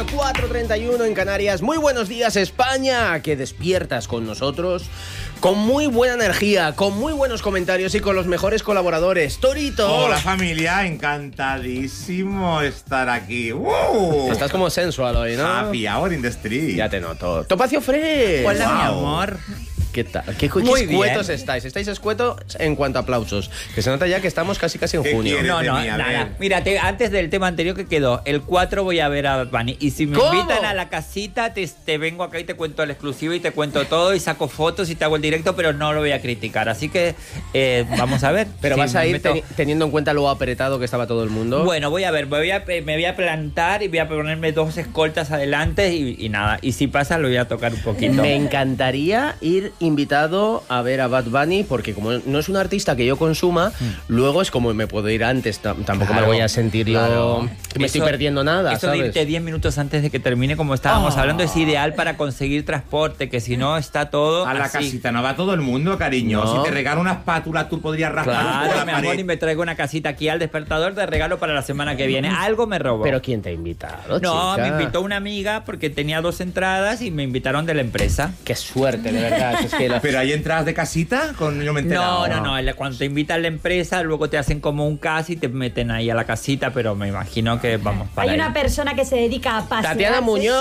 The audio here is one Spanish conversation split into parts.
4:31 en Canarias. Muy buenos días, España, que despiertas con nosotros, con muy buena energía, con muy buenos comentarios y con los mejores colaboradores. Torito. Hola familia, encantadísimo estar aquí. Estás como sensual hoy, ¿no? Happy hour in the street. Ya te noto. Topacio Fresh. Hola, mi amor. ¿Qué tal? ¿Qué Muy escuetos bien. estáis? Estáis escuetos en cuanto a aplausos. Que se nota ya que estamos casi en ¿Qué junio. quieres? No, de no, mí, a nada. ver. Mírate, antes del tema anterior que quedó, el 4 voy a ver a Bad Bunny. Y si me ¿Cómo? invitan a la casita, te vengo acá y te cuento el exclusivo y te cuento todo y saco fotos y te hago el directo, pero no lo voy a criticar. Así que vamos a ver. Pero si vas a me ir meto- teniendo en cuenta lo apretado que estaba todo el mundo. Bueno, voy a ver, me voy a plantar y voy a ponerme 2 escoltas adelante y nada. Y si pasa, lo voy a tocar un poquito. Me encantaría ir invitado a ver a Bad Bunny, porque como no es un artista que yo consuma, luego es como me puedo ir antes, tampoco me Claro, voy a sentir claro. yo que me estoy Eso- perdiendo nada, Eso de ¿sabes? irte 10 minutos antes de que termine, como estábamos hablando, es ideal para conseguir transporte, que si no está todo A la así. casita no va todo el mundo, cariño. No. Si te regalo una espátula, tú podrías raspar un poco Claro, la mi pared. amor, y me traigo una casita aquí al despertador de regalo para la semana que viene. Algo me robó. Pero ¿quién te ha invitado, no, chica? me invitó una amiga porque tenía 2 entradas y me invitaron de la empresa. Qué suerte, de verdad. Es que Pero hay entradas de casita con yo me he enterado. No. Cuando te invitan a la empresa, luego te hacen como un casi y te meten ahí a la casita, pero me imagino que vamos para Hay ahí. una persona que se dedica a pasearse. Tatiana Muñoz. Sí.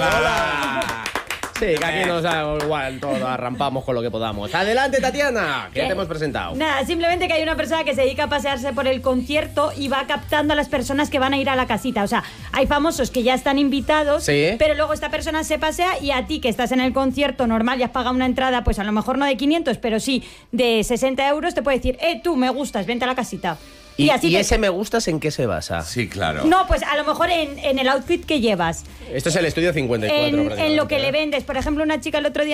Hola. Sí, que aquí nos da igual todo, arrampamos con lo que podamos. Adelante, Tatiana, que ya te hemos presentado. Nada, simplemente que hay una persona que se dedica a pasearse por el concierto y va captando a las personas que van a ir a la casita. O sea, hay famosos que ya están invitados, Sí. pero luego esta persona se pasea y a ti que estás en el concierto normal y has pagado una entrada, pues a lo mejor no de 500, pero sí de 60 euros, te puede decir, tú me gustas, vente a la casita. ¿Y, así y te- ese me gustas en qué se basa? Sí, claro. No, pues a lo mejor en el outfit que llevas. Esto es el estudio 54. En lo que prácticamente, le ¿eh? vendes. Por ejemplo, una chica el otro día